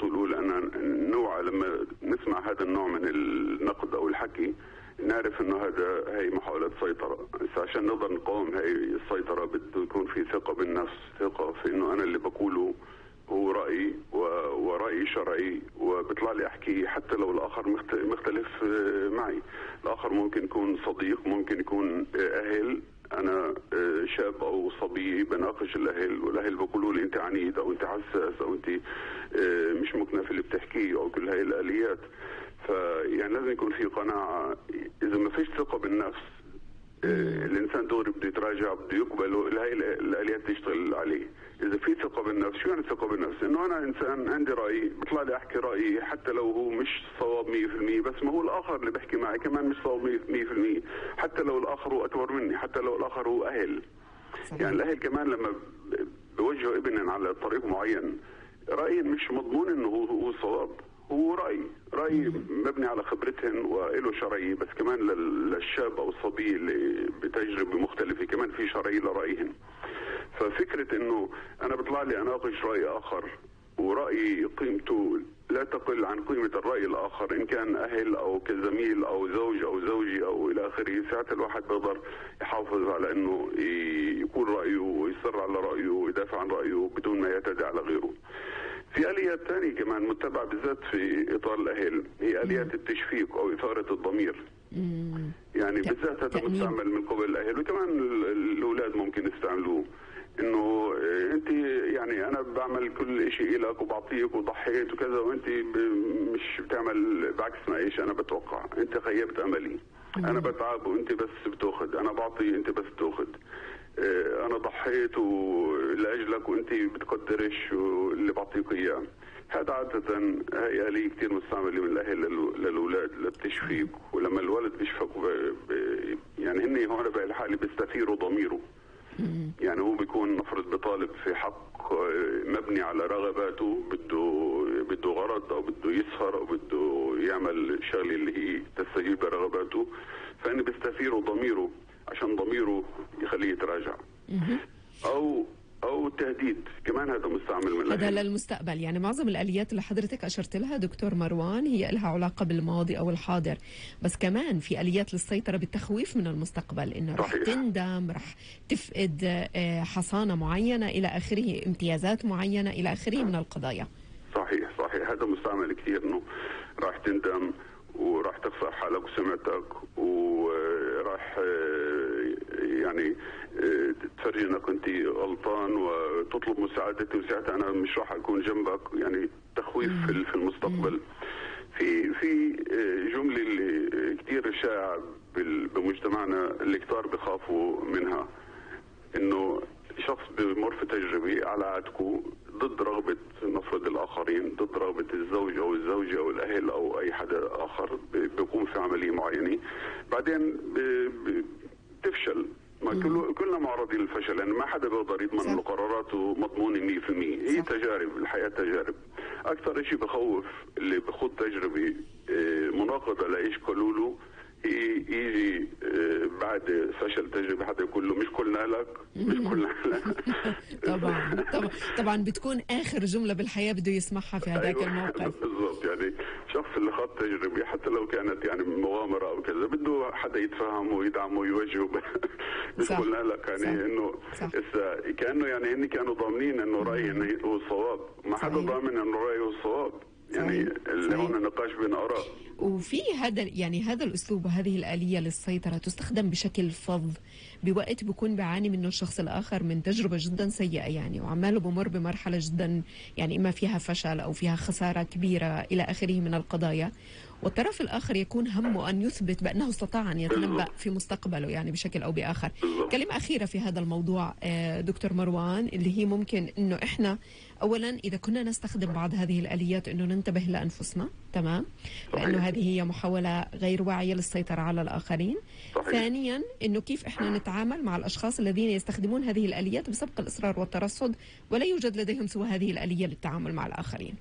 الأولى أن نوع لما نسمع هذا النوع من النقد أو الحكي نعرف انه هي محاولة سيطرة. عشان نقدر نقاوم هي السيطرة بده يكون في ثقة بالنفس، ثقة في انه انا اللي بقوله هو رأيي ورأيي شرعي وبطلع لي احكي حتى لو الاخر مختلف معي. الاخر ممكن يكون صديق، ممكن يكون اهل، انا شاب او صبي بناقش الاهل والاهل بيقولوا لي انت عنيد او انت حساس او انت مش مقنع في اللي بتحكيه او كل هاي الاليات. فيعني لازم يكون في قناعة. إذا ما فيش ثقة بالنفس الإنسان دغري بده يتراجع، بده يقبل هاي الآليات تشتغل عليه. إذا في ثقة بالنفس، شو يعني ثقة بالنفس؟ إنه أنا إنسان عندي رأي، بطلع لي أحكي رأيي حتى لو هو مش صواب 100%، بس ما هو الآخر اللي بحكي معي كمان مش صواب 100%، حتى لو الآخر هو أكبر مني، حتى لو الآخر هو أهل. يعني الأهل كمان لما بوجهوا ابنهم على طريق معين، رأيي مش مضمون إنه هو الصواب، هو رأي مبني على خبرتهن وله شرعي، بس كمان للشاب أو الصبي اللي بتجربة مختلفة كمان في شرعي لرأيهن. ففكرة إنه أنا بطلع لي أناقش رأي آخر ورأيي قيمته لا تقل عن قيمة الرأي الآخر، إن كان أهل أو كزميل أو زوج أو زوجي أو إلى آخره، ساعة الواحد بيقدر يحافظ على إنه يكون رأيه ويصر على رأيه ويدافع عن رأيه بدون ما يعتدي على غيره. في آليات ثانية كمان متبعة بالذات في إطار الأهل، هي آليات التشفيق أو إثارة الضمير. يعني بالذات هذا مستعمل من قبل الأهل وكمان الأولاد ممكن يستعملوه. إنه أنت يعني أنا بعمل كل شيء لك وبعطيك وضحيت وكذا، وأنت مش بتعمل بعكس ما إيش أنا بتوقع، أنت خيبت أملي. أنا بتعب وأنت بس بتاخذ، أنا بعطي أنت بس بتاخذ، أنا ضحيت لأجلك وأنت بتقدرش اللي بعطيك إياه. هذا عادة هي آلية كتير مستعملة من الأهل للأولاد للتشفيق. ولما الولد بيشفق يعني هن هون بهالحالة بيستثيروا ضميره. يعني هو بيكون نفرض بطالب في حق مبني على رغباته، بده غرض او بده يسهر او بده يعمل شغله اللي هي تستجيب لرغباته، فإن بيستثيروا ضميره عشان ضميره يخليه يتراجع. او التهديد كمان هذا مستعمل من هذا للمستقبل. يعني معظم الآليات اللي حضرتك أشرت لها دكتور مروان هي لها علاقة بالماضي أو الحاضر، بس كمان في آليات للسيطرة بالتخويف من المستقبل، إنه رح تندم، رح تفقد حصانة معينة إلى آخره، امتيازات معينة إلى آخره من القضايا. صحيح هذا مستعمل كثير، إنه راح تندم وراح تخسر حالك وسمعتك وراح يعني تفرجي انك انت غلطان وتطلب مساعدتي وساعتها انا مش راح اكون جنبك. يعني تخويف في المستقبل. في جمله اللي كثير شائعه بمجتمعنا اللي كثار بخافوا منها، انه شخص بمر في تجربه على عادته ضد رغبة نفرض الآخرين، ضد رغبة الزوج أو الزوجة أو الأهل أو أي حدا آخر، بيقوم في عملية معينة بعدين بتفشل. ما كلنا معرضين للفشل، يعني ما حدا بيقدر يضمن انه قراراته مضمونة 100%. هي تجارب، الحياة تجارب. أكثر شيء بخوف اللي بخوض تجربة مناقضة لإيش قالوا له، يجي بعد فشل تجربة حتى يقول له مش قلنا لك، مش قلنا لك. طبعا بتكون آخر جملة بالحياة بده يسمعها في هذاك الموقف. بالضبط. يعني شخص اللي خاض تجربة حتى لو كانت يعني مغامرة أو كذا بده حدا يتفهمه ويدعمه ويوجهه. مش قلنا لك يعني إنه كأنه يعني هن كانوا ضامنين إنه رأيي هو الصواب، ما حدا ضامن إنه رأيه هو الصواب. يعني اللي هون النقاش بين آراء. وفي هذا الأسلوب وهذه الآلية للسيطرة تستخدم بشكل فظ بوقت بيكون بيعاني منه الشخص الآخر من تجربة جدا سيئة، يعني وعماله بمر بمرحلة جدا يعني إما فيها فشل أو فيها خسارة كبيرة إلى آخره من القضايا، والطرف الآخر يكون همه أن يثبت بأنه استطاع أن يتنبأ في مستقبله يعني بشكل أو بآخر. كلمة أخيرة في هذا الموضوع دكتور مروان، اللي هي ممكن أنه إحنا أولا إذا كنا نستخدم بعض هذه الآليات أنه ننتبه لأنفسنا، تمام، لأنه هذه هي محاولة غير واعية للسيطرة على الآخرين. ثانيا أنه كيف إحنا نتعامل مع الأشخاص الذين يستخدمون هذه الآليات بسبق الإصرار والترصد ولا يوجد لديهم سوى هذه الآلية للتعامل مع الآخرين.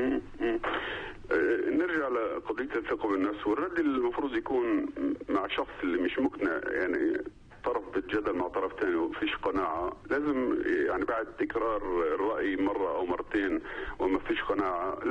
نرجع لقضية الثقة بالنفس، والرد المفروض يكون مع شخص اللي مش مقنع، يعني طرف بتجادل مع طرف ثاني وفيش قناعة. لازم يعني بعد تكرار الرأي مرة أو مرتين وما فيش قناعة